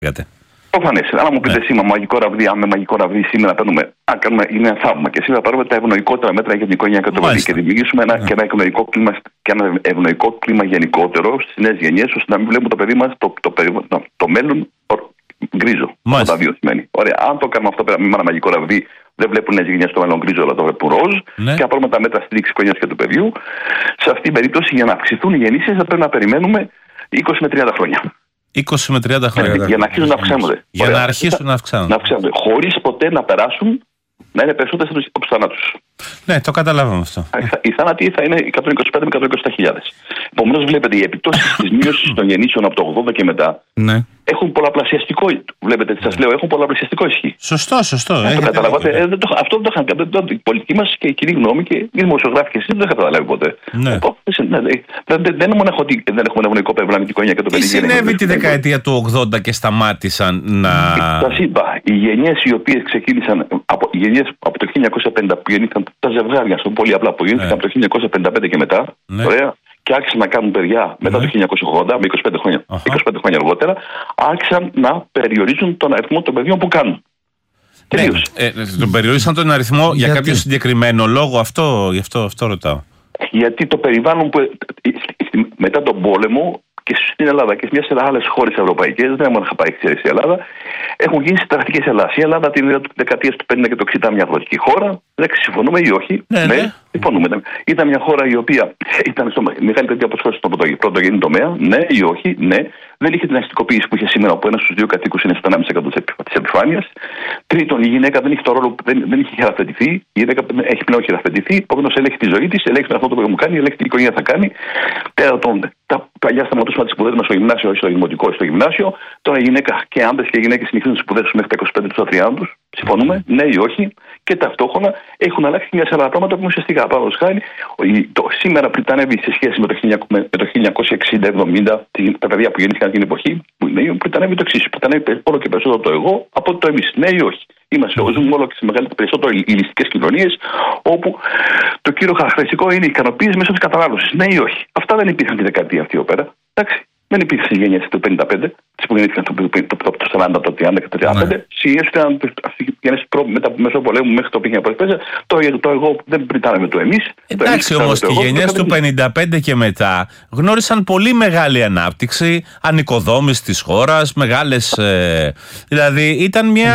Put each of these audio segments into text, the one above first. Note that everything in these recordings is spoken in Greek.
Προφανές. Αν μου πείτε εσύ με μαγικό ραβδί, αν με μαγικό ραβδί σήμερα παίρνουμε, είναι ένα θαύμα και σήμερα πάρουμε τα ευνοϊκότερα μέτρα για την οικογένεια και το παιδί και δημιουργήσουμε ένα ευνοϊκό κλίμα γενικότερο στις νέες γενιές, ώστε να μην βλέπουμε το παιδί μας το μέλλον γκρίζο. Αυτό τα δύο σημαίνει. Ωραία, αν το κάνουμε αυτό πέρα με ένα μαγικό ραβδί, δεν βλέπουν νέες γενιές το μέλλον γκρίζο, αλλά το βλέπουν ροζ. Και αν πάρουμε τα μέτρα στήριξη οικογένειας και του παιδιού, σε αυτή την περίπτωση για να αυξηθούν οι γεννήσεις θα πρέπει να περιμένουμε 20 με 30 χρόνια. 20 με 30 χρόνια. Για να αρχίσουν να αυξάνονται. Για να αρχίσουν να αυξάνονται. Χωρίς ποτέ να περάσουν να είναι περισσότερες από τους θανάτους. Ναι, το καταλάβαμε αυτό. Οι θάνατοι θα είναι 125 με 127.000. Επομένως, βλέπετε, οι επιπτώσεις της μείωσης των γεννήσεων από το 80 και μετά έχουν πολλαπλασιαστικό. Βλέπετε τι σας λέω, έχουν πολλαπλασιαστικό ισχύ. Σωστό. Το καταλάβατε. Αυτό δεν το είχαν καταλάβει. Η πολιτική μας και η κοινή γνώμη και οι δημοσιογράφοι και εσείς δεν το είχαν καταλάβει ποτέ. Δεν είναι μόνο ότι δεν έχουμε ευνοϊκό περιβάλλον και οικογένεια και το παιδί. Τι συνέβη τη δεκαετία του 80 και σταμάτησαν να. Σας είπα, οι γενιές οι οποίες ξεκίνησαν από το 1950 που γεννήθηκαν τα ζευγάρια, στο πολύ απλά που γεννήθηκαν από το 1955 και μετά. Ωραία. Και άρχισαν να κάνουν παιδιά μετά το 1980, με 25 χρόνια, 25 χρόνια αργότερα, άρχισαν να περιορίζουν τον αριθμό των παιδιών που κάνουν. Τον περιορίσαν τον αριθμό για κάποιο συγκεκριμένο λόγο, γι' αυτό ρωτάω. Γιατί το περιβάλλον που μετά τον πόλεμο και στην Ελλάδα και σε μια σειρά άλλες χώρες ευρωπαϊκές, δεν είχα πάει η Ελλάδα, έχουν γίνει συνταρακτικές Ελλάδας. Η Ελλάδα την δεκαετία του 50 και του 60 ήταν μια αγροτική χώρα. Δεν συμφωνούμε ή όχι. Ναι, συμφωνούμε. Ήταν μια χώρα η οποία ήταν στο μεγάλη παιδιά αποσχόληση στον πρωτογενή τομέα. Ναι ή όχι. Ναι. Δεν είχε την αστικοποίηση που είχε σήμερα, όπου 1 στους 2 κατοίκους είναι στο 1,5% της επιφάνειας. Τρίτον, η γυναίκα δεν είχε το ρόλο, δεν είχε χειραφετηθεί. Η γυναίκα έχει πλέον χειραφετηθεί. Επομένως, ελέγχει τη ζωή της, ελέγχει αυτό που μου κάνει, ελέγχει την οικογένεια θα κάνει. Τέταρτον, τα παλιά σταματούσαν τις σπουδές μας στο γυμνάσιο, όχι στο δημοτικό, στο γυμνάσιο. Τώρα η γυναίκα και άντρες και γυναίκες συνεχίζουν τις σπουδές τους μέχρι τα 25 του στα 30 τους. Συμφωνούμε, ναι ή όχι. Και ταυτόχρονα έχουν αλλάξει μια σειρά πράγματα που ουσιαστικά παραδείγματος χάρη σήμερα πριτανεύει σε σχέση με το 1960-70, τα παιδιά που γεννήθηκαν την εποχή, πριτανεύει το εξής. Πριτανεύει όλο και περισσότερο το εγώ από το εμείς. Ναι ή όχι. Ζούμε όλο και σε περισσότερο ηλιστικές κοινωνίες, όπου το κύριο χαρακτηριστικό είναι η ικανοποίηση μέσω της κατανάλωσης. Ναι ή όχι. Αυτά δεν υπήρχαν τη δεκαετία αυτή εδώ πέρα. Εντάξει. Δεν υπήρχε στις γενιές του 55, τις που γεννήθηκαν το 40, το 30 και το 35. Στις γενιές μετά από Μεσοπολέμου μέχρι το 1955, το εγώ δεν πριτάναμε το εμείς. Εντάξει, όμως οι γενιές του 55 και μετά γνώρισαν πολύ μεγάλη ανάπτυξη, ανοικοδόμηση της χώρας, μεγάλες. Δηλαδή ήταν μια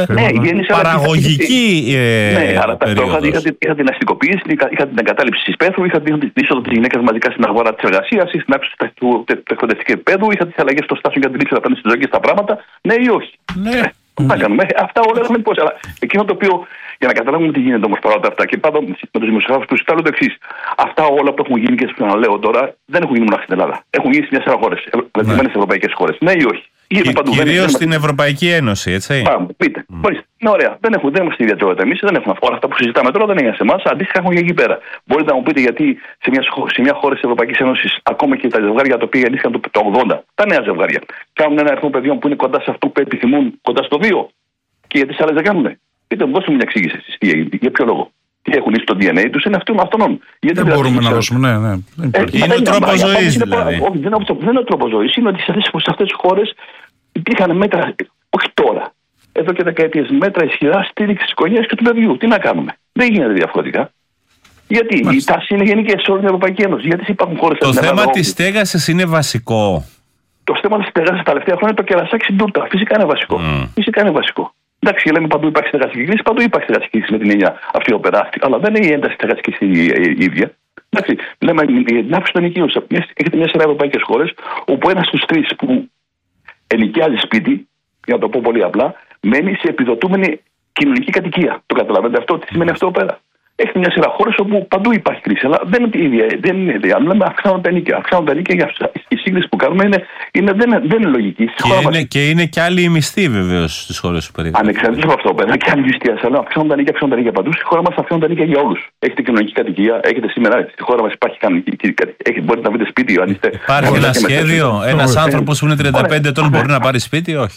παραγωγική. Ναι, αλλά ταυτόχρονα είχα την αστικοποίηση, είχα την εγκατάλειψη της πέθρου, είχα την είσοδο της γυναίκας μαζικά στην αγορά της εργασίας, στην αύξηση του εκπαιδευτικού επίπεδου, είχα τις αλλαγές στο στάσιο για την λήψη απέναντι στη ζωή και στα πράγματα. Ναι ή όχι. Να κάνουμε. Αυτά όλα έχουμε πώς. Αλλά εκείνο το οποίο, για να καταλάβουμε τι γίνεται όμως παρόλα αυτά, και πάντα με τους δημοσιογράφους που συζητάω το εξής. Αυτά όλα που έχουν γίνει και σας λέω τώρα δεν έχουν γίνει μόνο στην Ελλάδα. Έχουν γίνει σε μια σειρά χώρες, ευρωπαϊκές χώρες. Ναι ή όχι. Κυρίως στην Ευρωπαϊκή Ένωση, έτσι. Πείτε. Είναι ωραία. Δεν είμαστε στη ιδιαιτερότητα εμείς, δεν έχουμε όλα αυτά που συζητάμε τώρα, δεν είναι σε εμάς. Αντίστοιχα έχουν γίνει εκεί πέρα. Μπορείτε να μου πείτε γιατί σε μια χώρα της Ευρωπαϊκής Ένωσης, ακόμα και τα ζευγάρια τα οποία γεννήθηκαν το 80, τα νέα ζευγάρια, κάνουν ένα αριθμό παιδιών που είναι κοντά σε αυτό που επιθυμούν, κοντά στο 2. Και γιατί τις άλλες δεν κάνουν. Πείτε μου, δώστε μου μια εξήγηση εσείς. Για ποιο λόγο. Τι έχουν στο DNA τους είναι αυτόν. Δεν μπορούμε να δώσουμε, είναι ο τρόπος ζωής δηλαδή. Όχι, δεν είναι ο τρόπος ζωής. Είναι ότι σε αυτές τις χώρες υπήρχαν μέτρα, όχι τώρα, εδώ και δεκαετίες, μέτρα ισχυρά στήριξη της οικογένειας και του παιδιού. Τι να κάνουμε. Δεν γίνεται διαφορετικά. Γιατί η τάση είναι γενικές σε όλη την Ευρωπαϊκή Ένωση. Γιατί υπάρχουν χώρες. Το θέμα της στέγασης είναι βασικό. Το θέμα της στέγασης τα τελευταία χρόνια είναι το κερασάκι στην τούρτα. Φυσικά είναι βασικό. Φυσικά είναι βασικό. Εντάξει, λέμε παντού υπάρχει στεγαστική κρίση, παντού υπάρχει στεγαστική κρίση με την έννοια αυτή ο περάστη. Αλλά δεν είναι η ένταση στεγαστική η ίδια. Εντάξει, λέμε την άφηση των ενοικίων. Έχετε μια σειρά ευρωπαϊκές χώρες όπου ένας στους 3 που ενοικιάζει σπίτι, για να το πω πολύ απλά, μένει σε επιδοτούμενη κοινωνική κατοικία. Το καταλαβαίνετε αυτό, τι σημαίνει αυτό πέρα. Έχετε μια σειρά χώρες όπου παντού υπάρχει κρίση, αλλά δεν είναι ίδια. Αν λέμε αυξάνονται τα ενοίκια, η σύγκριση που κάνουμε δεν είναι λογική. Και είναι και άλλοι οι μισθοί βεβαίως στις χώρες που περίπου. Ανεξαρτήτως από αυτό, πέρα και άλλοι μισθοί. Αλλά αυξάνονται τα ενοίκια παντού. Στη χώρα μας αυξάνονται τα ενοίκια για όλους. Έχετε κοινωνική κατοικία, έχετε σήμερα στη χώρα μας υπάρχει κανονική κατοικία. Μπορείτε να βρείτε σπίτι, αν είστε. Υπάρχει ένα σχέδιο, ένας άνθρωπος που είναι 35 ετών μπορεί να πάρει σπίτι, όχι.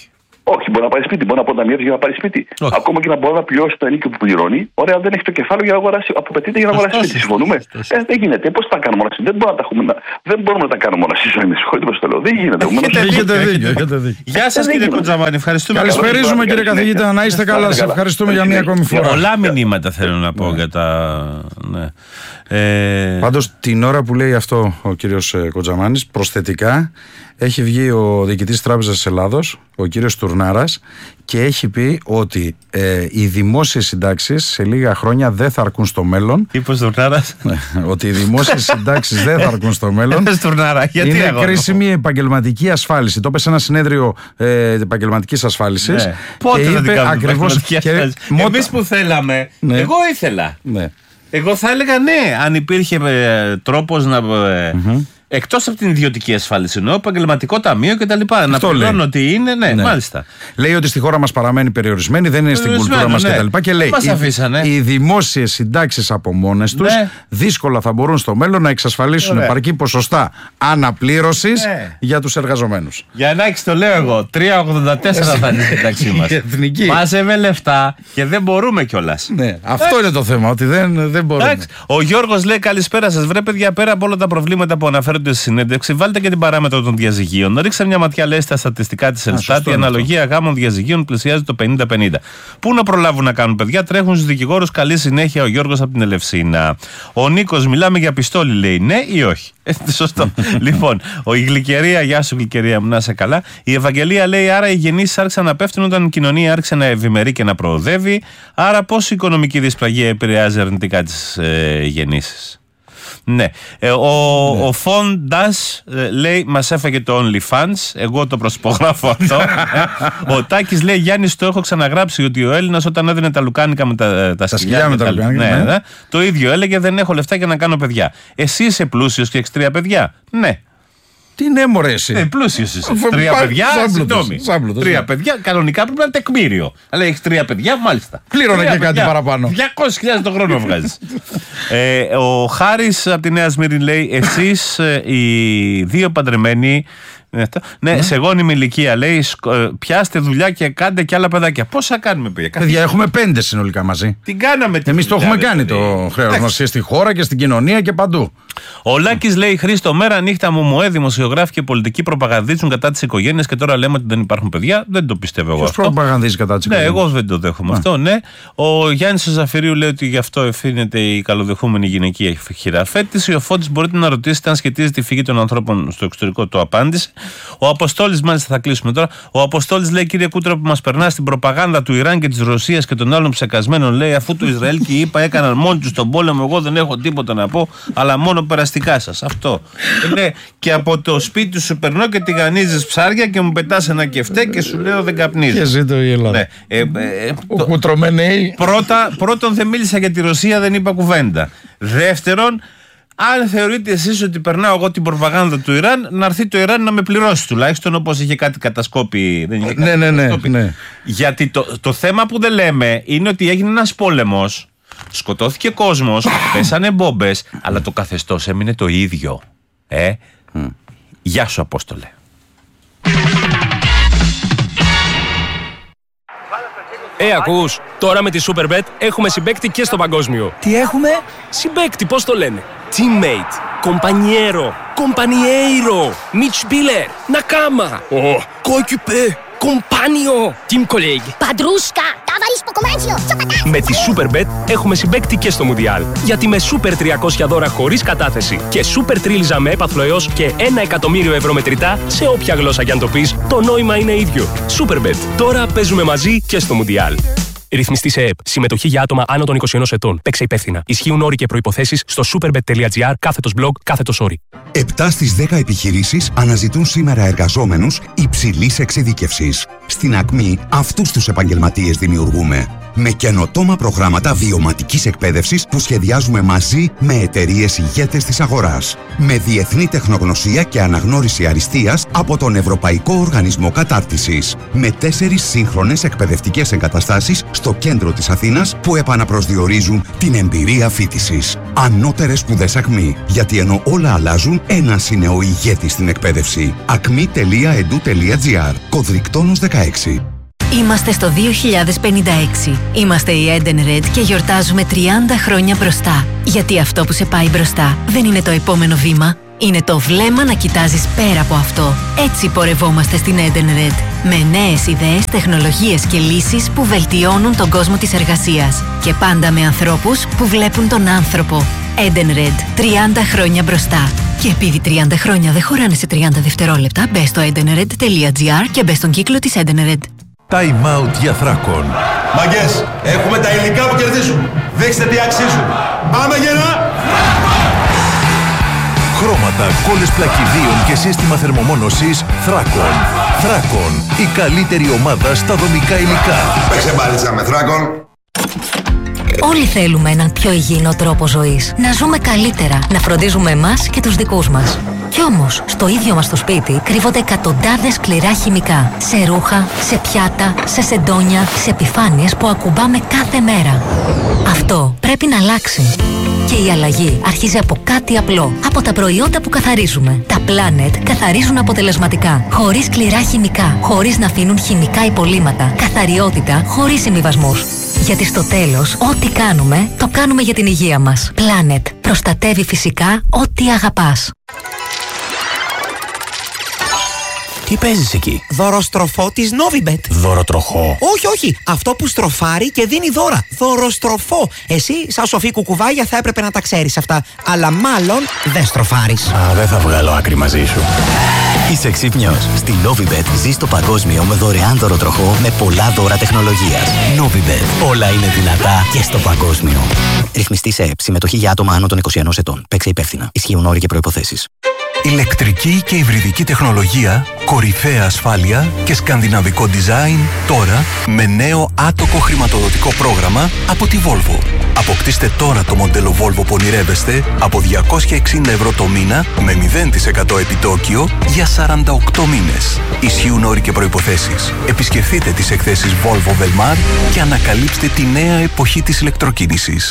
Όχι, μπορεί να πάρει σπίτι, μπορεί να αποταμιεύσει για να πάρει σπίτι. Όχι. Ακόμα και να μπορεί να πληρώσει το ενίκιο που πληρώνει. Ωραία, δεν έχει το κεφάλαιο για να αγοράσει, απαιτείται για να αγοράσει σπίτι. Συμφωνούμε. Δεν γίνεται. Πώ θα κάνουμε όλα. Δεν μπορούμε να τα κάνουμε όλα στη ζωή. Με συγχωρείτε που το λέω. Δεν γίνεται. Έχετε δίκιο. Γεια σας, κύριε Κοντζαμάνη, ευχαριστούμε. Καλησπερίζουμε, κύριε καθηγητά. Να είστε καλά. Σε ευχαριστούμε για μία ακόμη φορά. Πολλά μηνύματα θέλω να πω για τα. Πάντως την ώρα που λέει αυτό ο κύριος Κοντζαμάνης, προσθετικά έχει βγει ο διοικητής Τράπεζας της Ελλάδος, ο κύριος Τουρνάρας, και έχει πει ότι οι δημόσιες συντάξεις σε λίγα χρόνια δεν θα αρκούν στο μέλλον. Είπε ο Τουρνάρας. Ότι οι δημόσιες συντάξεις δεν θα αρκούν στο μέλλον. Είναι κρίσιμη η επαγγελματική ασφάλιση. Το είπε σε ένα συνέδριο επαγγελματικής ασφάλισης. Ναι. Πότε θα την κάνουμε επαγγελματική ασφάλιση? Εμείς που θέλαμε. Ναι. Εγώ ήθελα. Ναι. Εγώ θα έλεγα ναι, αν υπήρχε τρόπος να. Εκτός από την ιδιωτική ασφάλιση, εννοώ επαγγελματικό ταμείο κτλ. Να πληρώνω ότι είναι, ναι, μάλιστα. Λέει ότι στη χώρα μας παραμένει περιορισμένη, δεν είναι στην κουλτούρα μας κτλ. Και λέει οι δημόσιες συντάξεις από μόνες τους δύσκολα θα μπορούν στο μέλλον να εξασφαλίσουν επαρκή ποσοστά αναπλήρωσης για τους εργαζομένους. Για να έχεις το λέω εγώ, 3,84 θα είναι η σύνταξή μας. Μάζευε λεφτά και δεν μπορούμε κιόλας. Ναι, αυτό είναι το θέμα, ότι δεν μπορούμε. Ο Γιώργος λέει καλησπέρα σας. Βρε παιδιά, πέρα από όλα τα προβλήματα που αναφέρονται στη συνέντευξη, βάλτε και την παράμετρο των διαζυγίων. Ρίξτε μια ματιά, λέει, στα στατιστικά της Ελστάτ. Η αναλογία γάμων διαζυγίων πλησιάζει το 50-50. Πού να προλάβουν να κάνουν παιδιά, τρέχουν στους δικηγόρους. Καλή συνέχεια, ο Γιώργος από την Ελευσίνα. Ο Νίκος, μιλάμε για πιστόλι, λέει, ναι ή όχι? Σωστό. Λοιπόν, η Γλυκερία, γεια σου Γλυκερία μου, να είσαι καλά. Η Ευαγγελία λέει, άρα οι γεννήσεις άρχισαν να πέφτουν όταν η κοινωνία άρχισε να ευημερεί και να προοδεύει. Άρα πώς η οικονομική δυσπραγία επηρεάζει αρνητικά τις γεννήσεις? Ναι. Ο Φόντας λέει, μας έφαγε το OnlyFans. Εγώ το προσπογράφω αυτό. Ο Τάκης λέει, Γιάννη, το έχω ξαναγράψει ότι ο Έλληνας όταν έδινε τα λουκάνικα με τα σκυλιά, το ίδιο έλεγε, δεν έχω λεφτά για να κάνω παιδιά. Εσύ είσαι πλούσιος και έχεις 3 παιδιά? Ναι. Τι ναι, μωρέ, εσύ. Πλούσιος είσαι. 3 παιδιά, συγγνώμη. 3 παιδιά, κανονικά πρέπει να είναι τεκμήριο. Αλλά έχεις 3 παιδιά, μάλιστα. Πλήρωνε και κάτι παραπάνω. 200.000 το χρόνο βγάζεις. Ο Χάρης από τη Νέα Σμύρνη λέει, εσείς οι δύο παντρεμένοι. Ναι, σε γόνιμη ηλικία λέει, πιάστε δουλειά και κάντε κι άλλα παιδάκια. Πόσα κάνουμε, παιδιά? Έχουμε 5 συνολικά μαζί. Την κάναμε. Εμείς το έχουμε κάνει το χρέος μας και στη χώρα και στην κοινωνία και παντού. Ο Λάκης λέει, Χρήστο, μέρα νύχτα μου δημοσιογράφοι και πολιτικοί προπαγανδίζουν κατά της οικογένειας και τώρα λέμε ότι δεν υπάρχουν παιδιά. Δεν το πιστεύω εγώ. Ποιος προπαγανδίζει κατά της οικογένειας? Ναι, εγώ δεν το δέχομαι αυτό, ναι. Ο Γιάννης ο Ζαφυρίου λέει ότι γι' αυτό ευθύνεται η καλοδεχούμενη γυναικεία χειραφέτηση. Ο Φώτης, μπορείτε να ρωτήσετε αν σχετίζεται η φυγή των ανθρώπων στο εξωτερικό, το απάντησε. Ο Αποστόλης, μάλιστα θα κλείσουμε τώρα. Ο Αποστόλης λέει, κύριε Κούτρα, που μας περνά στην προπαγάνδα του Ιράν και της Ρωσίας και των άλλων ψεκασμένων, λέει, αφού το Ισραήλ και η ΗΠΑ έκαναν μόνοι τους τον πόλεμο, εγώ δεν έχω τίποτα να πω, αλλά μόνο περαστικά σας. Αυτό. Ναι, και από το σπίτι σου περνώ και τηγανίζεις ψάρια και μου πετάς ένα κεφτέ και σου λέω δεν καπνίζω. Και ζήτω η Ελλάδα. Ναι. Πρώτον, δεν μίλησα για τη Ρωσία, δεν είπα κουβέντα. Δεύτερον, αν θεωρείτε εσείς ότι περνάω εγώ την προπαγάνδα του Ιράν, να έρθει το Ιράν να με πληρώσει τουλάχιστον, όπως είχε κάτι κατασκόπη. Δεν είχε κάτι κατασκόπη. Ναι. Γιατί το θέμα που δεν λέμε είναι ότι έγινε ένας πόλεμος, σκοτώθηκε κόσμος, πέσανε μπόμπες, αλλά το καθεστώς έμεινε το ίδιο. Γεια σου, Απόστολε. Ακούς, τώρα με τη Superbet έχουμε συμπαίκτη και στο παγκόσμιο. Τι έχουμε? Συμπαίκτη, πώς το λένε? Teammate, compañero, compañeiro, Mitspieler, Nakama, coéquipier, compagno, team colleague, Padrúshka, ταβαρίσκο κομμάτσιο, με τη Superbet έχουμε συμπαίκτη και στο Μουντιάλ. Γιατί με Super 300 δώρα χωρίς κατάθεση και Super Τρίλιζα με έπαθλο έως και 1 εκατομμύριο ευρώ μετρητά σε όποια γλώσσα κι αν το πεις, το νόημα είναι ίδιο. Superbet. Τώρα παίζουμε μαζί και στο Μουντιάλ. Ρυθμιστή σε ΕΕΠ. Συμμετοχή για άτομα άνω των 21 ετών. Παίξε υπεύθυνα. Ισχύουν όροι και προϋποθέσεις στο superbet.gr/blog/όροι. 7 στις 10 επιχειρήσεις αναζητούν σήμερα εργαζόμενους υψηλής εξειδίκευσης. Στην Ακμή αυτούς τους επαγγελματίες δημιουργούμε. Με καινοτόμα προγράμματα βιωματικής εκπαίδευσης που σχεδιάζουμε μαζί με εταιρείες ηγέτες της αγοράς. Με διεθνή τεχνογνωσία και αναγνώριση αριστείας από τον Ευρωπαϊκό Οργανισμό Κατάρτισης. Με 4 σύγχρονες εκπαιδευτικές εγκαταστάσεις στο κέντρο της Αθήνας που επαναπροσδιορίζουν την εμπειρία φοιτησης. Ανώτερες σπουδές Ακμή. Γιατί ενώ όλα αλλάζουν, ένας είναι ο ηγέτης στην εκπαίδευση. acmi.edu.gr. Κωδρικτόνος 16. Είμαστε στο 2056. Είμαστε η Edenred και γιορτάζουμε 30 χρόνια μπροστά. Γιατί αυτό που σε πάει μπροστά δεν είναι το επόμενο βήμα. Είναι το βλέμμα να κοιτάζεις πέρα από αυτό. Έτσι πορευόμαστε στην Edenred. Με νέες ιδέες, τεχνολογίες και λύσεις που βελτιώνουν τον κόσμο της εργασίας. Και πάντα με ανθρώπους που βλέπουν τον άνθρωπο. Edenred. 30 χρόνια μπροστά. Και επειδή 30 χρόνια δεν χωράνε σε 30 δευτερόλεπτα, μπες στο edenred.gr και μπες στον κύκλο της Edenred. Time out για Θράκον. Μαγκές, έχουμε τα υλικά που κερδίζουν. Δείξτε τι αξίζουν. Πάμε γερά! Χρώματα, κόλλες πλακιδίων και σύστημα θερμομόνωσης Θράκον. Θράκον, η καλύτερη ομάδα στα δομικά υλικά. Παίξε μπάλιτσα με Θράκον. Όλοι θέλουμε έναν πιο υγιεινό τρόπο ζωής. Να ζούμε καλύτερα, να φροντίζουμε εμάς και τους δικούς μας. Κι όμως, στο ίδιο μας το σπίτι κρύβονται εκατοντάδες σκληρά χημικά. Σε ρούχα, σε πιάτα, σε σεντόνια, σε επιφάνειες που ακουμπάμε κάθε μέρα. Αυτό πρέπει να αλλάξει. Και η αλλαγή αρχίζει από κάτι απλό. Από τα προϊόντα που καθαρίζουμε. Τα Planet καθαρίζουν αποτελεσματικά. Χωρίς σκληρά χημικά. Χωρίς να αφήνουν χημικά υπολείμματα. Καθαριότητα χωρίς συμβιβασμούς. Γιατί στο τέλος, ό,τι κάνουμε, το κάνουμε για την υγεία μας. Planet. Προστατεύει φυσικά ό,τι αγαπάς. Τι παίζεις εκεί? Δωροστροφό της Novibet. Δωροτροχό? Όχι. Αυτό που στροφάρει και δίνει δώρα. Δωροστροφό. Εσύ, σαν σοφή κουκουβάγια, θα έπρεπε να τα ξέρεις αυτά. Αλλά μάλλον δεν στροφάρεις. Δεν θα βγάλω άκρη μαζί σου. Είσαι ξύπνιος. Στη Novibet ζεις το παγκόσμιο με δωρεάν δωροτροχό με πολλά δώρα τεχνολογίας. Novibet. Όλα είναι δυνατά και στο παγκόσμιο. Ρυθμιστή σε ΕΠ. Συμμετοχή για άτομα άνω των 21 ετών. Παίξε υπεύθυνα. Ισχύουν όροι και προϋποθέσεις. Ηλεκτρική και υβριδική τεχνολογία, κορυφαία ασφάλεια και σκανδιναβικό design τώρα με νέο άτοκο χρηματοδοτικό πρόγραμμα από τη Volvo. Αποκτήστε τώρα το μοντέλο Volvo που ονειρεύεστε από 260 ευρώ το μήνα με 0% επιτόκιο για 48 μήνες. Ισχύουν όροι και προϋποθέσεις. Επισκεφτείτε τις εκθέσεις Volvo Velmar και ανακαλύψτε τη νέα εποχή της ηλεκτροκίνησης.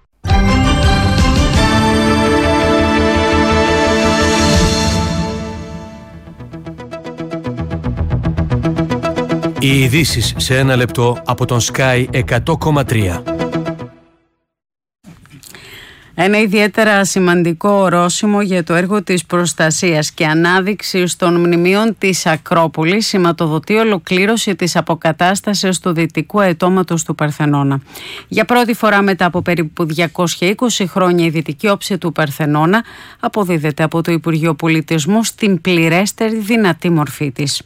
Οι ειδήσεις σε ένα λεπτό από τον Sky 100,3. Ένα ιδιαίτερα σημαντικό ορόσημο για το έργο της προστασίας και ανάδειξης των μνημείων της Ακρόπολης σηματοδοτεί ολοκλήρωση της αποκατάστασης του δυτικού αετώματος του Παρθενώνα. Για πρώτη φορά μετά από περίπου 220 χρόνια η δυτική όψη του Παρθενώνα αποδίδεται από το Υπουργείο Πολιτισμού στην πληρέστερη δυνατή μορφή της.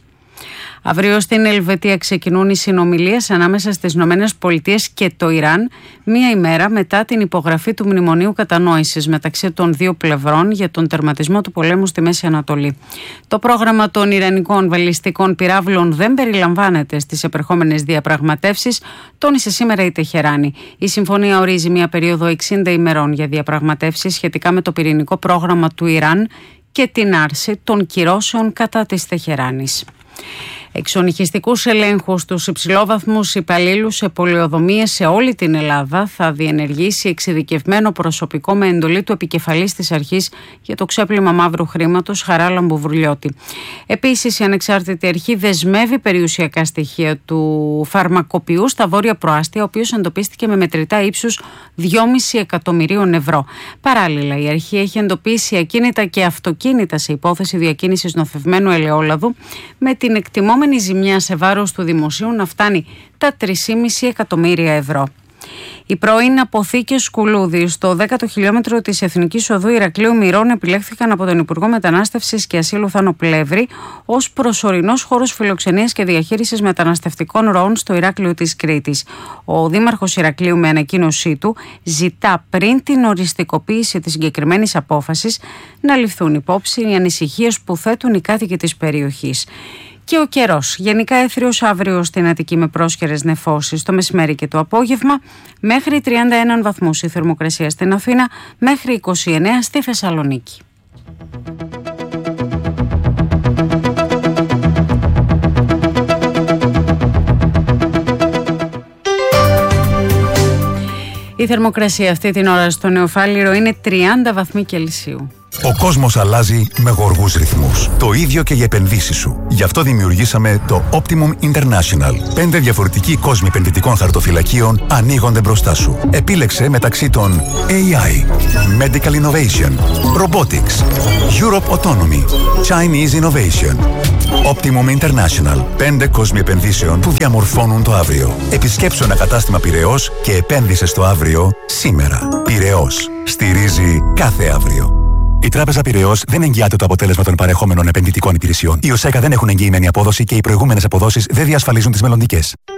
Αύριο στην Ελβετία ξεκινούν οι συνομιλίες ανάμεσα στις ΗΠΑ και το Ιράν, μία ημέρα μετά την υπογραφή του Μνημονίου Κατανόησης μεταξύ των δύο πλευρών για τον τερματισμό του πολέμου στη Μέση Ανατολή. Το πρόγραμμα των Ιρανικών βαλιστικών πυράβλων δεν περιλαμβάνεται στις επερχόμενες διαπραγματεύσεις, τόνισε σήμερα η Τεχεράνη. Η συμφωνία ορίζει μία περίοδο 60 ημερών για διαπραγματεύσεις σχετικά με το πυρηνικό πρόγραμμα του Ιράν και την άρση των κυρώσεων κατά της Τεχεράνης. Εξονυχιστικούς ελέγχους στους υψηλόβαθμους υπαλλήλους σε πολεοδομίες σε όλη την Ελλάδα θα διενεργήσει εξειδικευμένο προσωπικό με εντολή του επικεφαλής της αρχής για το ξέπλυμα μαύρου χρήματος, Χαράλαμπου Βουρλιώτη. Επίσης, η ανεξάρτητη αρχή δεσμεύει περιουσιακά στοιχεία του φαρμακοποιού στα βόρεια προάστια, ο οποίος εντοπίστηκε με μετρητά ύψους 2,5 εκατομμυρίων ευρώ. Παράλληλα, η αρχή έχει εντοπίσει ακίνητα και αυτοκίνητα σε υπόθεση διακίνησης νοθευμένου ελαιόλαδου, με την εκτιμόμενη ζημιά σε βάρος του δημοσίου να φτάνει τα 3,5 εκατομμύρια ευρώ. Οι πρώην αποθήκες Κουλούδη στο 10ο χιλιόμετρο της Εθνικής Οδού Ηρακλείου Μυρών επιλέχθηκαν από τον Υπουργό Μετανάστευσης και Ασύλου Θάνο Πλεύρη ως προσωρινός χώρος φιλοξενίας και διαχείρισης μεταναστευτικών ροών στο Ηράκλειο της Κρήτης. Ο Δήμαρχος Ηρακλείου, με ανακοίνωσή του, ζητά πριν την οριστικοποίηση της συγκεκριμένης απόφασης να ληφθούν υπόψη οι ανησυχίες που θέτουν οι κάτοικοι της περιοχής. Και ο καιρός. Γενικά έθριος αύριο στην Αττική με πρόσχερες νεφώσεις το μεσημέρι και το απόγευμα, μέχρι 31 βαθμούς η θερμοκρασία στην Αθήνα, μέχρι 29 στη Θεσσαλονίκη. Η θερμοκρασία αυτή την ώρα στο Νεοφάλιρο είναι 30 βαθμοί Κελσίου. Ο κόσμος αλλάζει με γοργούς ρυθμούς. Το ίδιο και οι επενδύσεις σου. Γι' αυτό δημιουργήσαμε το Optimum International. 5 διαφορετικοί κόσμοι επενδυτικών χαρτοφυλακίων ανοίγονται μπροστά σου. Επίλεξε μεταξύ των AI, Medical Innovation, Robotics, Europe Autonomy, Chinese Innovation. Optimum International. 5 κόσμοι επενδύσεων που διαμορφώνουν το αύριο. Επισκέψου ένα κατάστημα Πειραιώς και επένδυσε στο αύριο σήμερα. Πειραιώς. Στηρίζει κάθε αύριο. Η Τράπεζα Πειραιώς δεν εγγυάται το αποτέλεσμα των παρεχόμενων επενδυτικών υπηρεσιών. Οι ΟΣΕΚΑ δεν έχουν εγγυημένη απόδοση και οι προηγούμενες αποδόσεις δεν διασφαλίζουν τις μελλοντικές.